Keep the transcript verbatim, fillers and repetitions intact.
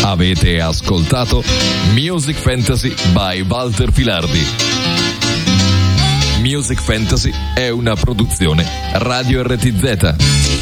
Avete ascoltato Music Fantasy by Walter Filardi. Music Fantasy è una produzione Radio R T Z.